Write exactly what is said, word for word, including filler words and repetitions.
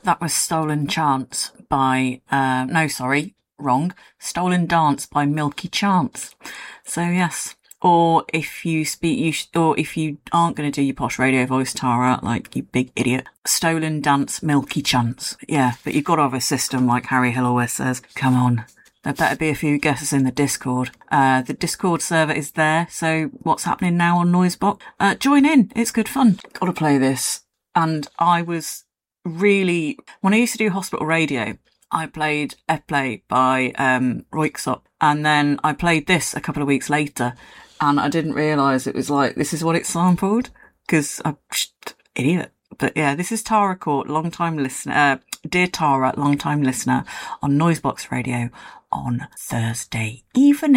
That was Stolen Chance by, uh, no, sorry, wrong. Stolen Dance by Milky Chance. So yes. Or if you speak, you sh- or if you aren't going to do your posh radio voice, Tara, like you big idiot, Stolen Dance Milky Chance. Yeah, but you've got to have a system, like Harry Hill always says. Come on. There better be a few guesses in the Discord. Uh, the Discord server is there, so what's happening now on Noisebox? Uh, join in, it's good fun. Gotta play this. And I was really, when I used to do hospital radio, I played Eplay by um, Roixop, and then I played this a couple of weeks later, and I didn't realise it was like, this is what it sampled, because I'm idiot. But yeah, this is Tara Court, long-time listener, uh, dear Tara, long-time listener on Noisebox Radio on Thursday evening.